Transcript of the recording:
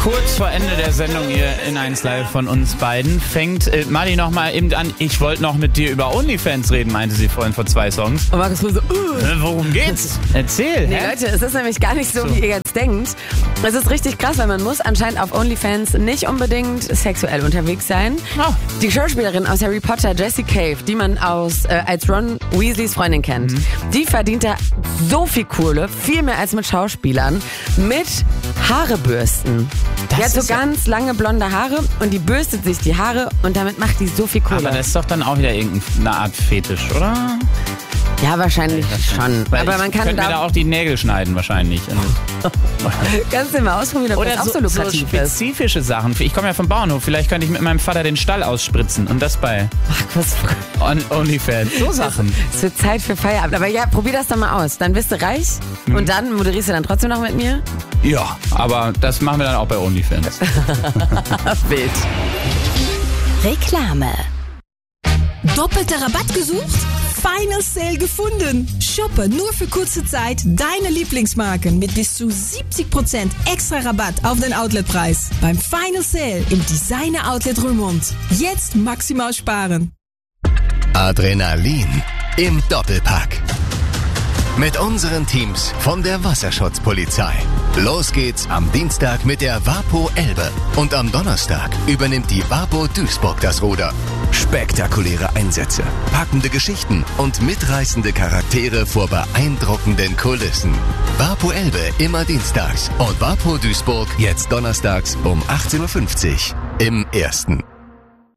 Kurz vor Ende der Sendung hier in 1 Live von uns beiden fängt Mali noch mal eben an, ich wollte noch mit dir über OnlyFans reden, meinte sie vorhin vor 2 Songs. Und Markus so, worum geht's? Erzähl. Nee, Leute, es ist nämlich gar nicht so, wie ihr jetzt denkt. Es ist richtig krass, weil man muss anscheinend auf OnlyFans nicht unbedingt sexuell unterwegs sein. Oh. Die Schauspielerin aus Harry Potter, Jessie Cave, die man als Ron Weasleys Freundin kennt, die verdient da so viel Kohle, viel mehr als mit Schauspielern, mit Haarebürsten. Die hat so ganz lange blonde Haare und die bürstet sich die Haare und damit macht die so viel Kohle. Aber das ist doch dann auch wieder irgendeine Art Fetisch, oder? Ja, wahrscheinlich schon. Weil aber man kann mir da auch die Nägel schneiden wahrscheinlich. Kannst du mal ausprobieren, ob Oder das auch so lukrativ ist. spezifische Sachen. Ich komme ja vom Bauernhof. Vielleicht könnte ich mit meinem Vater den Stall ausspritzen und das bei OnlyFans. So Sachen. Es wird Zeit für Feierabend. Aber ja, probier das doch mal aus. Dann bist du reich und dann moderierst du dann trotzdem noch mit mir? Ja, aber das machen wir dann auch bei OnlyFans. Wild. Reklame. Doppelter Rabatt gesucht? Final Sale gefunden. Shoppe nur für kurze Zeit deine Lieblingsmarken mit bis zu 70% extra Rabatt auf den Outletpreis. Beim Final Sale im Designer Outlet Römond. Jetzt maximal sparen. Adrenalin im Doppelpack. Mit unseren Teams von der Wasserschutzpolizei. Los geht's am Dienstag mit der Vapo Elbe. Und am Donnerstag übernimmt die Vapo Duisburg das Ruder. Spektakuläre Einsätze, packende Geschichten und mitreißende Charaktere vor beeindruckenden Kulissen. Vapo Elbe immer dienstags und Vapo Duisburg jetzt donnerstags um 18:50 Uhr im Ersten.